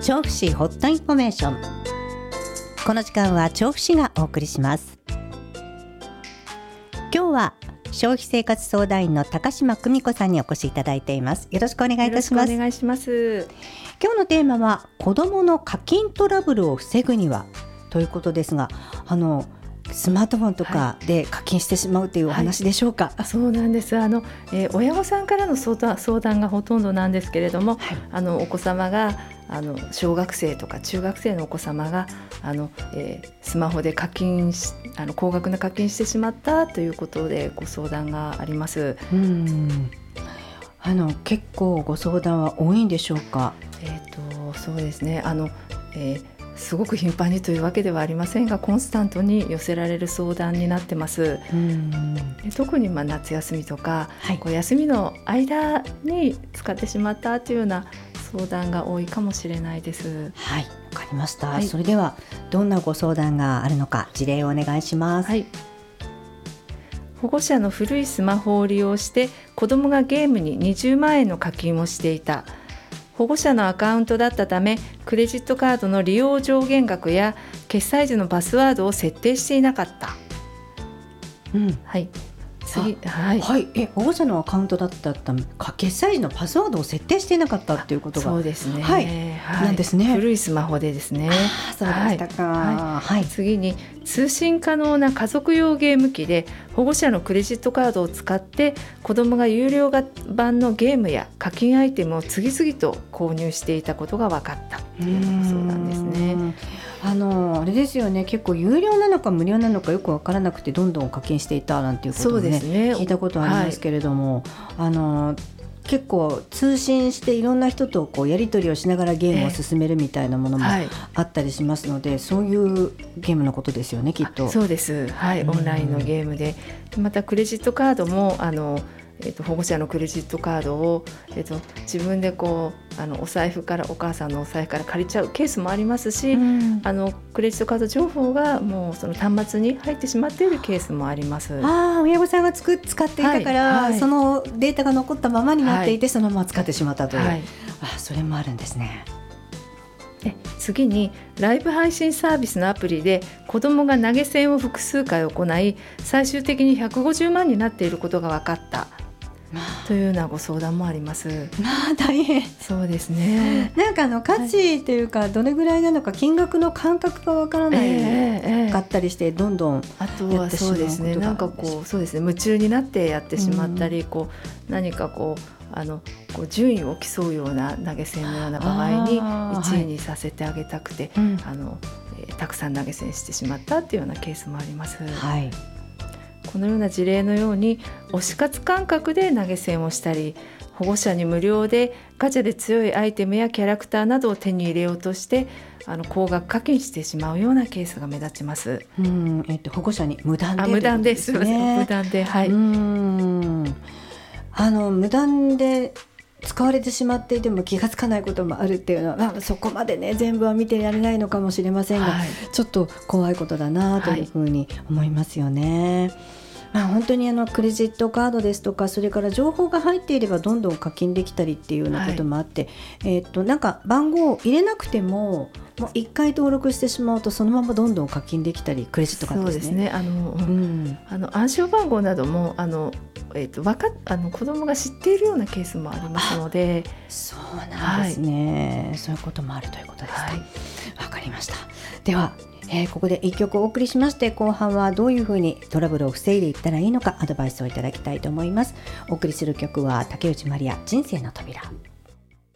調布市ホットインフォメーション。この時間は調布市がお送りします。今日は消費生活相談員の高島久美子さんにお越しいただいています。よろしくお願いいたします。 よろしくお願いします。 今日のテーマは子どもの課金トラブルを防ぐにはということですが、スマートフォンとかで課金してしまうというお話でしょうか。 そうなんです。親御さんからの相談がほとんどなんですけれども、お子様が小学生とか中学生のお子様がスマホで高額な課金してしまったということでご相談があります。 結構ご相談は多いんでしょうか。 そうですね、すごく頻繁にというわけではありませんが、コンスタントに寄せられる相談になってます。特に夏休みとか、休みの間に使ってしまったというような相談が多いかもしれないです。 はい、わかりました。それではどんなご相談があるのか事例をお願いします。 保護者の古いスマホを利用して子どもがゲームに20万円の課金をしていた。保護者のアカウントだったため、クレジットカードの利用上限額や決済時のパスワードを設定していなかった。次、 保護者のアカウントだったため決済時のパスワードを設定していなかったっていうことが。 そうですね。 なんですね。 古いスマホでですね。 そうでしたか。 次に通信可能な家族用ゲーム機で保護者のクレジットカードを使って子どもが有料版のゲームや課金アイテムを次々と購入していたことが分かったというそうなんですね。 あれですよね、結構有料なのか無料なのかよく分からなくてどんどん課金していたなんていうこともね、聞いたことありますけれども、結構通信していろんな人とやり取りをしながらゲームを進めるみたいなものもあったりしますので、そういうゲームのことですよね、きっと。 そうです。オンラインのゲームで、またクレジットカードも保護者のクレジットカードを、自分でお財布からお母さんのお財布から借りちゃうケースもありますし、クレジットカード情報がもうその端末に入ってしまっているケースもあります。 親御さんが使っていたから、そのデータが残ったままになっていて、そのまま使ってしまったという、それもあるんですね。 次にライブ配信サービスのアプリで子どもが投げ銭を複数回行い、最終的に150万になっていることが分かったというようなご相談もあります。 大変。 そうですね。 なんか価値というか、どれぐらいなのか金額の感覚がわからないかったりして、どんどんあとはそうですね、そうですね、夢中になってやってしまったり、何か順位を競うような投げ銭のような場合に1位にさせてあげたくて、たくさん投げ銭してしまったというようなケースもあります。このような事例のように推し活感覚で投げ銭をしたり、保護者に無料でガチャで強いアイテムやキャラクターなどを手に入れようとして高額課金してしまうようなケースが目立ちます。 保護者に無断で、 無断です。無断で、 無断で使われてしまっていても気がつかないこともあるっていうのは、そこまでね全部は見てやれないのかもしれませんが、ちょっと怖いことだなというふうに思いますよね。本当にクレジットカードですとか、それから情報が入っていればどんどん課金できたりっていうようなこともあって、なんか番号を入れなくても1回登録してしまうとそのままどんどん課金できたり、クレジットカードですね。 暗証番号なども子どもが知っているようなケースもありますので。 そうなんですね、そういうこともあるということですか。わかりました。ではここで1曲お送りしまして、後半はどういうふうにトラブルを防いでいったらいいのかアドバイスをいただきたいと思います。お送りする曲は竹内まりや、人生の扉。